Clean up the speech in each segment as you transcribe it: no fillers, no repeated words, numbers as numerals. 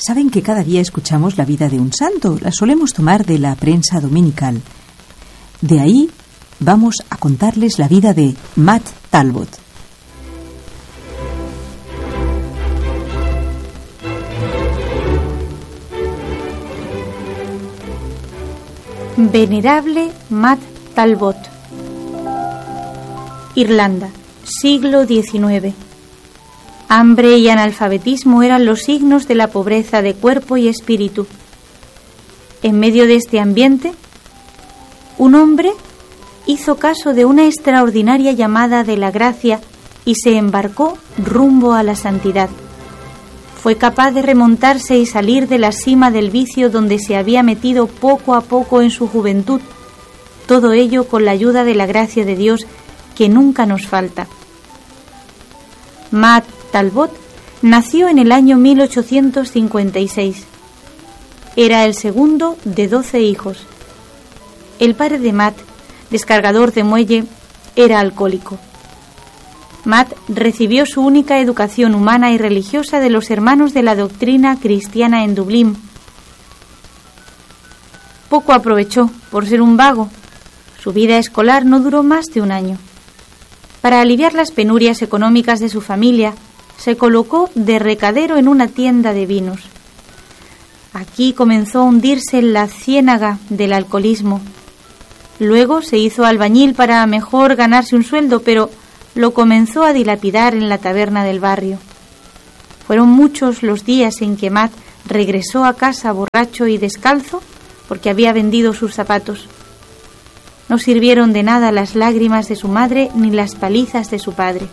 Saben que cada día escuchamos la vida de un santo, la solemos tomar de la prensa dominical. De ahí vamos a contarles la vida de Matt Talbot. Venerable Matt Talbot. Irlanda, siglo XIX. Hambre y analfabetismo eran los signos de la pobreza de cuerpo y espíritu. En medio de este ambiente, un hombre hizo caso de una extraordinaria llamada de la gracia y se embarcó rumbo a la santidad. Fue capaz de remontarse y salir de la cima del vicio donde se había metido poco a poco en su juventud, todo ello con la ayuda de la gracia de Dios que nunca nos falta. Matt Talbot nació en el año 1856. Era el segundo de 12 hijos. El padre de Matt, descargador de muelle, era alcohólico. Matt recibió su única educación humana y religiosa de los hermanos de la doctrina cristiana en Dublín. Poco aprovechó por ser un vago. Su vida escolar no duró más de un año. Para aliviar las penurias económicas de su familia, se colocó de recadero en una tienda de vinos. Aquí comenzó a hundirse en la ciénaga del alcoholismo. Luego se hizo albañil para mejor ganarse un sueldo, pero lo comenzó a dilapidar en la taberna del barrio. Fueron muchos los días en que Matt regresó a casa borracho y descalzo porque había vendido sus zapatos. No sirvieron de nada las lágrimas de su madre ni las palizas de su padre.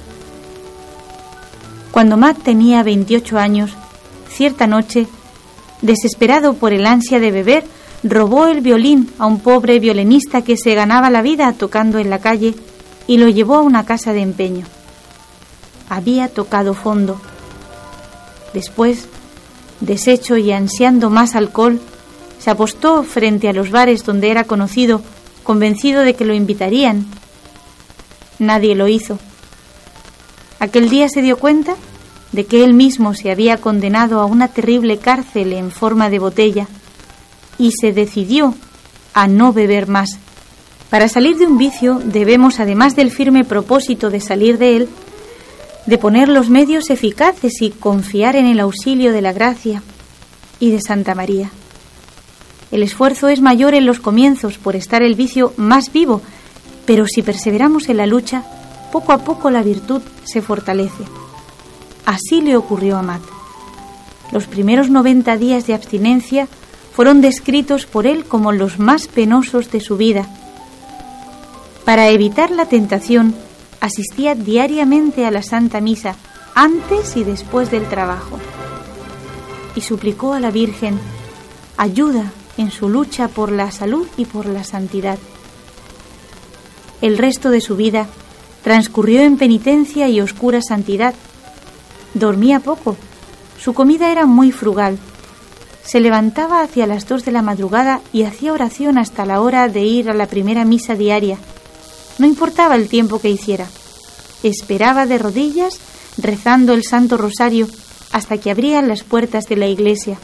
Cuando Matt tenía 28 años, cierta noche, desesperado por el ansia de beber, robó el violín a un pobre violinista que se ganaba la vida tocando en la calle y lo llevó a una casa de empeño. Había tocado fondo. Después, deshecho y ansiando más alcohol, se apostó frente a los bares donde era conocido, convencido de que lo invitarían. Nadie lo hizo. Aquel día se dio cuenta de que él mismo se había condenado a una terrible cárcel en forma de botella y se decidió a no beber más. Para salir de un vicio debemos, además del firme propósito de salir de él, de poner los medios eficaces y confiar en el auxilio de la gracia y de Santa María. El esfuerzo es mayor en los comienzos por estar el vicio más vivo, pero si perseveramos en la lucha, poco a poco la virtud se fortalece. Así le ocurrió a Matt. Los primeros 90 días de abstinencia fueron descritos por él como los más penosos de su vida. Para evitar la tentación, asistía diariamente a la Santa Misa, antes y después del trabajo, y suplicó a la Virgen ayuda en su lucha por la salud y por la santidad. El resto de su vida transcurrió en penitencia y oscura santidad. Dormía poco, su comida era muy frugal. Se levantaba hacia las 2 de la madrugada y hacía oración hasta la hora de ir a la primera misa diaria. No importaba el tiempo que hiciera. Esperaba de rodillas, rezando el Santo Rosario, hasta que abrían las puertas de la iglesia.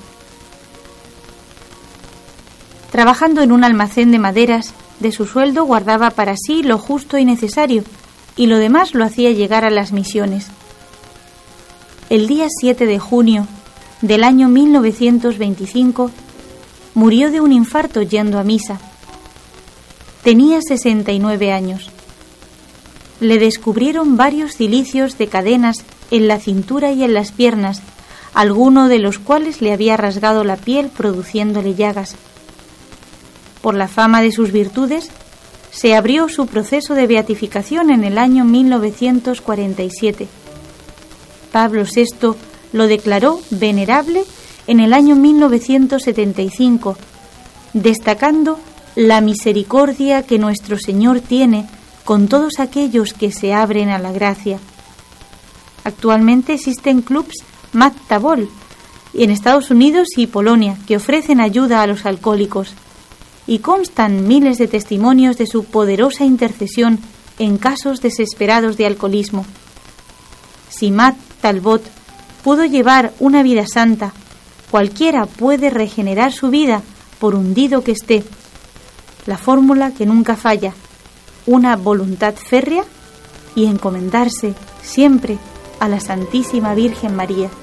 Trabajando en un almacén de maderas, de su sueldo guardaba para sí lo justo y necesario, y lo demás lo hacía llegar a las misiones. El día 7 de junio del año 1925, murió de un infarto yendo a misa. Tenía 69 años. Le descubrieron varios cilicios de cadenas en la cintura y en las piernas, alguno de los cuales le había rasgado la piel produciéndole llagas. Por la fama de sus virtudes, se abrió su proceso de beatificación en el año 1947. Pablo VI lo declaró venerable en el año 1975, destacando la misericordia que nuestro Señor tiene con todos aquellos que se abren a la gracia. Actualmente existen clubs Matt Talbot en Estados Unidos y Polonia que ofrecen ayuda a los alcohólicos, y constan miles de testimonios de su poderosa intercesión en casos desesperados de alcoholismo. Si Matt Talbot pudo llevar una vida santa, cualquiera puede regenerar su vida por hundido que esté. La fórmula que nunca falla, una voluntad férrea y encomendarse siempre a la Santísima Virgen María.